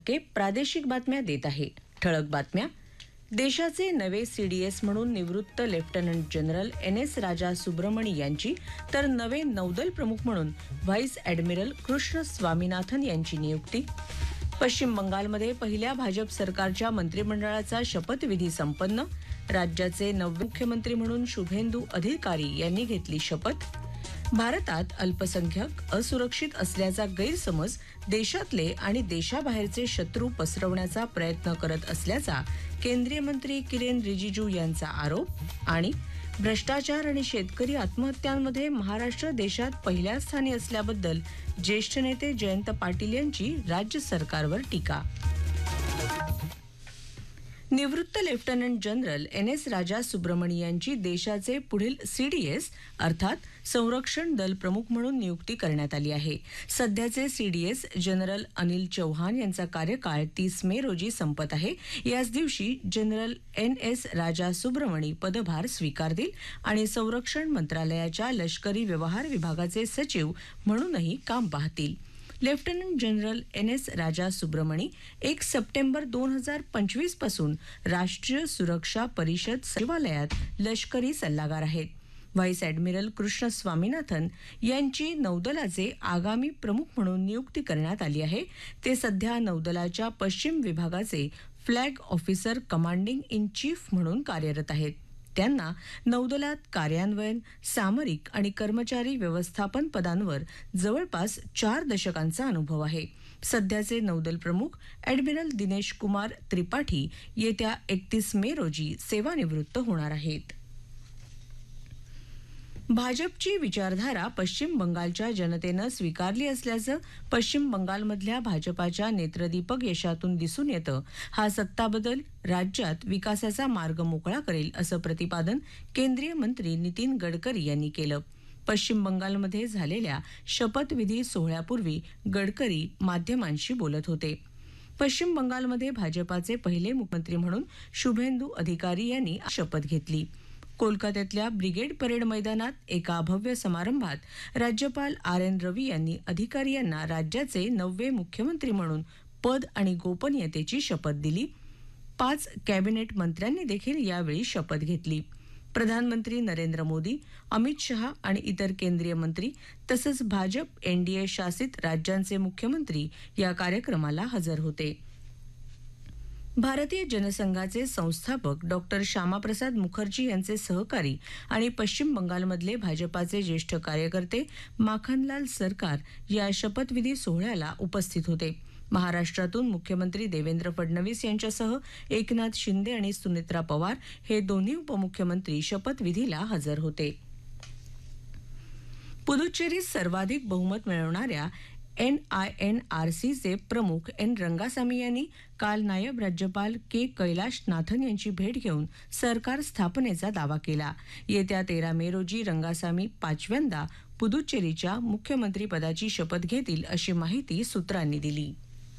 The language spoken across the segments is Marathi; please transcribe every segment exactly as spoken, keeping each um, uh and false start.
के प्रादेशिक बातम्या देत आहे. ठळक बातम्या. देशाचे नवे सीडीएस म्हणून निवृत्त लेफ्टनंट जनरल एन एस राजा सुब्रमणी यांची तर नवे नौदल प्रमुख म्हणून व्हाईस ॲडमिरल कृष्ण स्वामीनाथन यांची नियुक्ती. पश्चिम बंगालमध्ये पहिल्या भाजप सरकारच्या मंत्रिमंडळाचा शपथविधी संपन्न. राज्याचे नवे मुख्यमंत्री म्हणून शुभेंदू अधिकारी यांनी घेतली शपथ. भारतात अल्पसंख्याक असुरक्षित असल्याचा गैरसमज देशातले आणि देशाबाहेरचे शत्रू पसरवण्याचा प्रयत्न करत असल्याचा केंद्रीय मंत्री किरेन रिजिजू यांचा आरोप. आणि भ्रष्टाचार आणि शेतकरी आत्महत्यांमध्ये महाराष्ट्र देशात पहिल्या स्थानी असल्याबद्दल ज्येष्ठ नेते जयंत पाटील यांची राज्य सरकारवर टीका. निवृत्त लेफ्टनंट जनरल एन एस राजा सुब्रमणी यांची देशाचे पुढील सीडीएस अर्थात संरक्षण दल प्रमुख म्हणून नियुक्ती करण्यात आली आहे. सध्याचे सीडीएस जनरल अनिल चौहान यांचा कार्यकाळ तीस मे रोजी संपत आहे. याच दिवशी जनरल एन एस राजा सुब्रमणी पदभार स्वीकारतील आणि संरक्षण मंत्रालयाच्या लष्करी व्यवहार विभागाचे सचिव म्हणूनही काम पाहतील. लेफ्टनंट जनरल एन एस राजा सुब्रमणी एक सप्टेंबर दोन हजार पंचवीस पासून राष्ट्रीय सुरक्षा परिषद सचिवालयात लष्करी सल्लागार आहेत. व्हाईस ॲडमिरल कृष्ण स्वामीनाथन यांची नौदलाचे आगामी प्रमुख म्हणून नियुक्ती करण्यात आली आहे. ते सध्या नौदलाच्या पश्चिम विभागाचे flag officer commanding in chief म्हणून कार्यरत आहेत. त्यांना नौदलात कार्यान्वयन, सामरिक आणि कर्मचारी व्यवस्थापन पदांवर जवळपास चार दशकांचा अनुभव आहे. सध्याचे नौदल प्रमुख ॲडमिरल दिनेश कुमार त्रिपाठी येत्या एकतीस मे रोजी सेवानिवृत्त होणार आहेत. भाजपची विचारधारा पश्चिम बंगालच्या जनतेनं स्वीकारली असल्याचं पश्चिम बंगालमधल्या भाजपाच्या नेत्रदीपक यशातून दिसून येतं. हा सत्ताबदल राज्यात विकासाचा मार्ग मोकळा करेल असं प्रतिपादन केंद्रीय मंत्री नितीन गडकरी यांनी केलं. पश्चिम बंगालमध्ये झालेल्या शपथविधी सोहळ्यापूर्वी गडकरी माध्यमांशी बोलत होते. पश्चिम बंगालमध्ये भाजपाचे पहिले मुख्यमंत्री म्हणून शुभेंदू अधिकारी यांनी शपथ घेतली. कोलकात्यातल्या ब्रिगेड परेड मैदानात एका भव्य समारंभात राज्यपाल आर एन रवी यांनी अधिकारी यांना राज्याचे नववे मुख्यमंत्री म्हणून पद आणि गोपनीयतेची शपथ दिली. पाच कॅबिनेट मंत्र्यांनी देखील यावेळी शपथ घेतली. प्रधानमंत्री नरेंद्र मोदी, अमित शहा आणि इतर केंद्रीय मंत्री तसंच भाजप एनडीए शासित राज्यांचे मुख्यमंत्री या कार्यक्रमाला हजर होते. भारतीय जनसंघाचे संस्थापक डॉक्टर श्यामाप्रसाद मुखर्जी यांचे सहकारी आणि पश्चिम बंगालमधले भाजपाचे ज्येष्ठ कार्यकर्ते माखनलाल सरकार या शपथविधी सोहळ्याला उपस्थित होते. महाराष्ट्रातून मुख्यमंत्री देवेंद्र फडणवीस यांच्यासह एकनाथ शिंदे आणि सुनेत्रा पवार हे दोन्ही उपमुख्यमंत्री शपथविधीला हजर होते. पुदुच्चेरीत सर्वाधिक बहुमत मिळवणाऱ्या एन आय एन आर सीचे प्रमुख एन रंगासामी यांनी काल नायब राज्यपाल के कैलाशनाथन यांची भेट घेऊन सरकार स्थापनेचा दावा केला. येत्या तेरा मे रोजी रंगासामी पाचव्यांदा पुदुच्चेरीच्या मुख्यमंत्रीपदाची शपथ घेतील अशी माहिती सूत्रांनी दिली.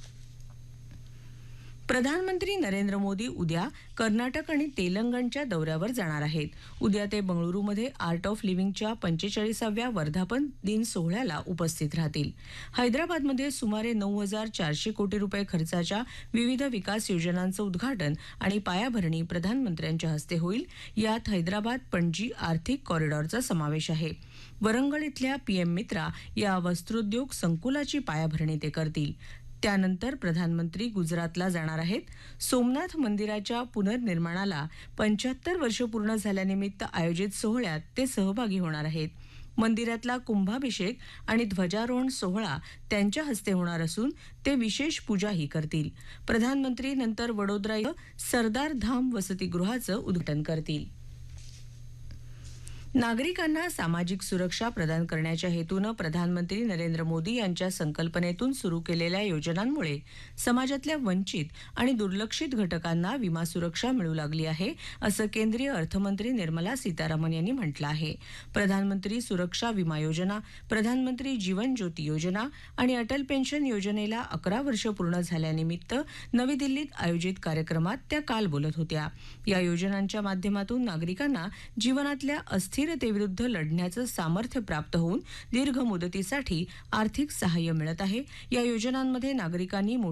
प्रधानमंत्री नरेंद्र मोदी उद्या कर्नाटक आणि तेलंगणच्या दौऱ्यावर जाणार आहेत. उद्या ते बंगळुरूमध्ये आर्ट ऑफ लिव्हिंगच्या पंचेचाळीसाव्या वर्धापन दिन सोहळ्याला उपस्थित राहतील. हैदराबादमध्ये सुमारे नऊ हजार चारशे कोटी रुपये खर्चाच्या विविध विकास योजनांचं उद्घाटन आणि पायाभरणी प्रधानमंत्र्यांच्या हस्ते होईल. यात हैदराबाद पणजी आर्थिक कॉरिडॉरचा समावेश आहे. वरंगळ इथल्या पीएम मित्रा या वस्त्रोद्योग संकुलाची पायाभरणी ते करतील. त्यानंतर प्रधानमंत्री गुजरातला जाणार आहेत. सोमनाथ मंदिराच्या पुनर्निर्माणाला पंच्याहत्तर वर्ष पूर्ण झाल्यानिमित्त आयोजित सोहळ्यात ते सहभागी होणार आहेत. मंदिरातला कुंभाभिषेक आणि ध्वजारोहण सोहळा त्यांच्या हस्ते होणार असून ते विशेष पूजाही करतील. प्रधानमंत्री नंतर वडोदरा इथं सरदार धाम वसतिगृहाचं उद्घाटन करतील. नागरिकांना सामाजिक सुरक्षा प्रदान करण्याच्या हेतूनं प्रधानमंत्री नरेंद्र मोदी यांच्या संकल्पनेतून सुरू केलेल्या योजनांमुळे समाजातल्या वंचित आणि दुर्लक्षित घटकांना विमा सुरक्षा मिळू लागली आहे असं केंद्रीय अर्थमंत्री निर्मला सीतारामन यांनी म्हटलं आहे. प्रधानमंत्री सुरक्षा विमा योजना, प्रधानमंत्री जीवन ज्योती योजना आणि अटल पेन्शन योजनेला अकरा वर्ष पूर्ण झाल्यानिमित्त नवी दिल्लीत आयोजित कार्यक्रमात त्या काल बोलत होत्या. या योजनांच्या माध्यमातून नागरिकांना जीवनातल्या अस्थिर अस्थिरतेविरुद्ध लढण्याचं सामर्थ्य प्राप्त होऊन दीर्घ मुदतीसाठी आर्थिक सहाय्य मिळत आहे. या योजनांमध्ये नागरिकांनी